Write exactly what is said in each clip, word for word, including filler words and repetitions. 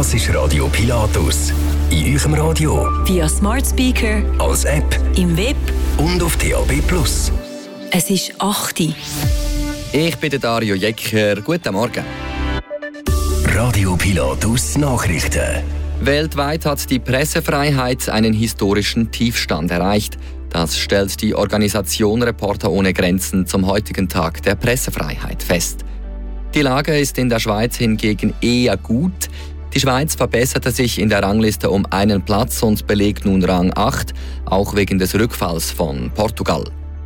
Das ist Radio Pilatus. In eurem Radio, via Smart Speaker, als App, im Web und auf D A B Plus. Es ist acht Uhr. Ich bin Dario Jecker. Guten Morgen. Radio Pilatus Nachrichten. Weltweit hat die Pressefreiheit einen historischen Tiefstand erreicht. Das stellt die Organisation Reporter ohne Grenzen zum heutigen Tag der Pressefreiheit fest. Die Lage ist in der Schweiz hingegen eher gut. Die Schweiz verbesserte sich in der Rangliste um einen Platz und belegt nun Rang acht, auch wegen des Rückfalls von Portugal.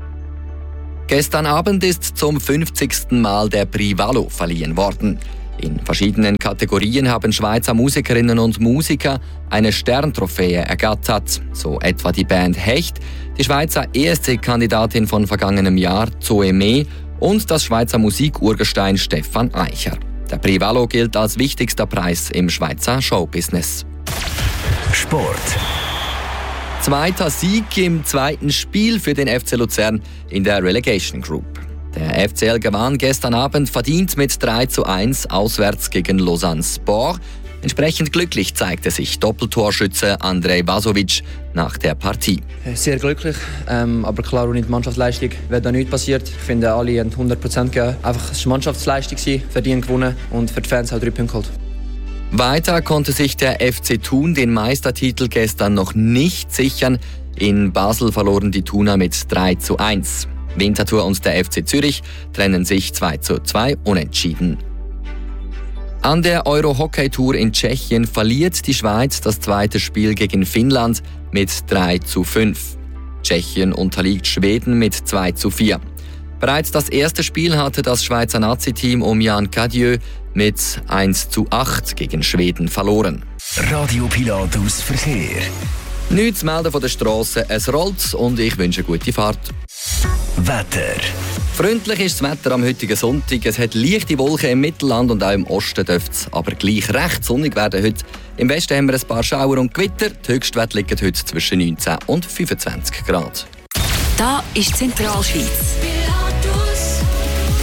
Gestern Abend ist zum fünfzigsten Mal der Prix Valo verliehen worden. In verschiedenen Kategorien haben Schweizer Musikerinnen und Musiker eine Sterntrophäe ergattert, so etwa die Band Hecht, die Schweizer E S C-Kandidatin von vergangenem Jahr Zoe Mee und das Schweizer Musikurgestein Stefan Eicher. Der Prix Valo gilt als wichtigster Preis im Schweizer Showbusiness. Sport. Zweiter Sieg im zweiten Spiel für den F C Luzern in der Relegation Group. Der F C L gewann gestern Abend verdient mit drei zu eins auswärts gegen Lausanne Sport. Entsprechend glücklich zeigte sich Doppeltorschütze Andrej Vasovic nach der Partie. Sehr glücklich, ähm, aber klar, ohne die Mannschaftsleistung wäre da nichts passiert. Ich finde, alle haben hundert Prozent gegeben. Einfach, es war Mannschaftsleistung, verdient gewonnen und für die Fans auch drei Punkte geholt. Weiter konnte sich der F C Thun den Meistertitel gestern noch nicht sichern. In Basel verloren die Thuner mit drei zu eins. Winterthur und der F C Zürich trennen sich zwei zu zwei unentschieden. An der Euro-Hockey-Tour in Tschechien verliert die Schweiz das zweite Spiel gegen Finnland mit drei zu fünf. Tschechien unterliegt Schweden mit zwei zu vier. Bereits das erste Spiel hatte das Schweizer Nazi-Team um Jan Cadieux mit eins zu acht gegen Schweden verloren. Radio Pilatus Verkehr. Nichts zu melden von der Strasse, es rollt und ich wünsche gute Fahrt. Wetter. Freundlich ist das Wetter am heutigen Sonntag. Es hat leichte Wolken im Mittelland und auch im Osten dürfte es aber gleich recht sonnig werden heute. Im Westen haben wir ein paar Schauer und Gewitter. Die Höchstwerte liegen heute zwischen neunzehn und fünfundzwanzig Grad. Da ist Zentralschweiz.